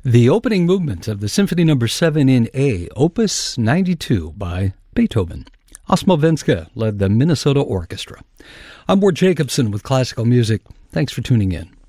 The opening movement of the Symphony No. 7 in A, Opus 92 by Beethoven. Osmo Venska led the Minnesota Orchestra. I'm Ward Jacobson with Classical Music. Thanks for tuning in.